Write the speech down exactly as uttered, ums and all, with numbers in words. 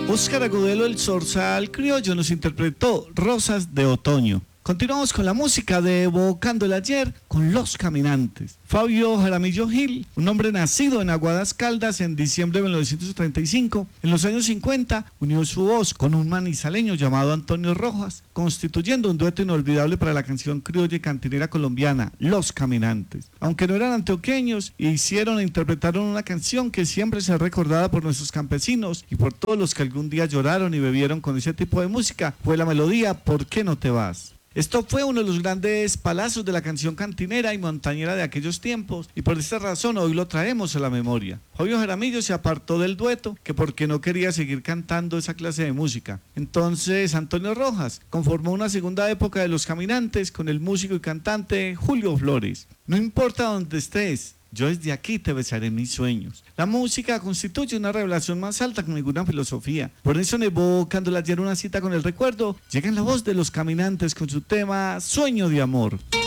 Óscar Agudelo, el zorzal criollo, nos interpretó Rosas de Otoño. Continuamos con la música de Evocando el Ayer con Los Caminantes. Fabio Jaramillo Gil, un hombre nacido en Aguadas Caldas en diciembre de mil novecientos treinta y cinco, en los años cincuenta unió su voz con un manizaleño llamado Antonio Rojas, constituyendo un dueto inolvidable para la canción criolla y cantinera colombiana, Los Caminantes. Aunque no eran antioqueños, hicieron e interpretaron una canción que siempre será recordada por nuestros campesinos y por todos los que algún día lloraron y bebieron con ese tipo de música, fue la melodía ¿Por qué no te vas? Esto fue uno de los grandes palazos de la canción cantinera y montañera de aquellos tiempos, y por esta razón hoy lo traemos a la memoria. Fabio Jaramillo se apartó del dueto, que porque no quería seguir cantando esa clase de música. Entonces Antonio Rojas conformó una segunda época de Los Caminantes con el músico y cantante Julio Flores. No importa dónde estés, yo desde aquí te besaré en mis sueños. La música constituye una revelación más alta que ninguna filosofía. Por eso en Evocando el Ayer, una cita con el recuerdo, llega en la voz de Los Caminantes con su tema Sueño de Amor.